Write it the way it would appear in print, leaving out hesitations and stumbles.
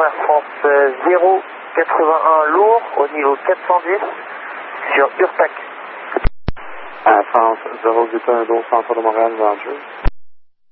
Air France 081 lourd au niveau 410 sur Urtac. Air France 081 lourd, centre de Montréal, Roger.